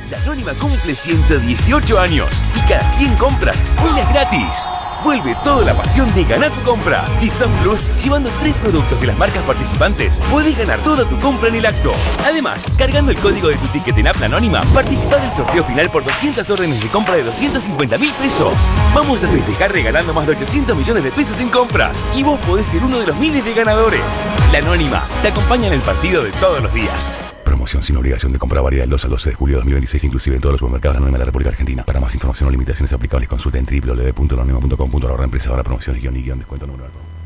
La Anónima cumple 118 años y cada 100 compras, una es gratis. Vuelve toda la pasión de ganar tu compra. Si sos Plus, llevando 3 productos de las marcas participantes, podés ganar toda tu compra en el acto. Además, cargando el código de tu ticket en App La Anónima, participá del sorteo final por 200 órdenes de compra de 250.000 pesos. Vamos a festejar regalando más de 800 millones de pesos en compras. Y vos podés ser uno de los miles de ganadores. La Anónima te acompaña en el partido de todos los días. Promoción sin obligación de compra válida del 2 al 12 de julio de 2026, inclusive en todos los supermercados Anónima de la República Argentina. Para más información o limitaciones aplicables, consulta en www.lanónima.com.ar. Empresa ahora promociones _descuento número.